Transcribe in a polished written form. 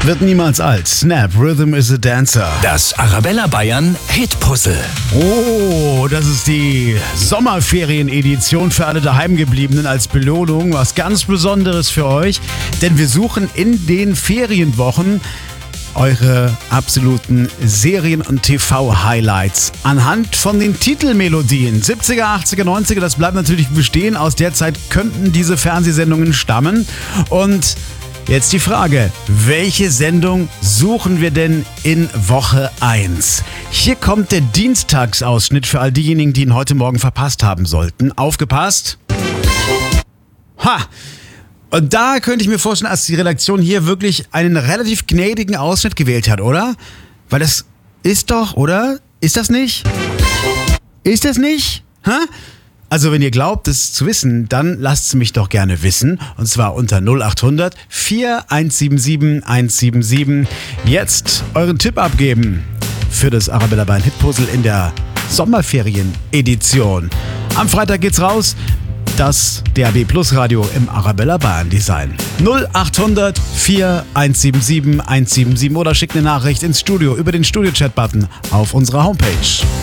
wird niemals alt. Snap, Rhythm is a Dancer. Das Arabella Bayern Hitpuzzle. Oh, das ist die Sommerferien-Edition für alle Daheimgebliebenen als Belohnung. Was ganz Besonderes für euch, denn wir suchen in den Ferienwochen eure absoluten Serien- und TV-Highlights anhand von den Titelmelodien. 70er, 80er, 90er, das bleibt natürlich bestehen. Aus der Zeit könnten diese Fernsehsendungen stammen. Und jetzt die Frage, welche Sendung suchen wir denn in Woche 1? Hier kommt der Dienstagsausschnitt für all diejenigen, die ihn heute Morgen verpasst haben sollten. Aufgepasst! Ha! Und da könnte ich mir vorstellen, dass die Redaktion hier wirklich einen relativ gnädigen Ausschnitt gewählt hat, oder? Weil das ist doch, oder? Ist das nicht? Ist das nicht? Hä? Also wenn ihr glaubt, es zu wissen, dann lasst es mich doch gerne wissen. Und zwar unter 0800 4177 177. Jetzt euren Tipp abgeben für das Arabella Bayern Hitpuzzle in der Sommerferien-Edition. Am Freitag geht's raus. Das DAB Plus Radio im Arabella Bayern Design. 0800 4177 177 oder schickt eine Nachricht ins Studio über den Studio-Chat-Button auf unserer Homepage.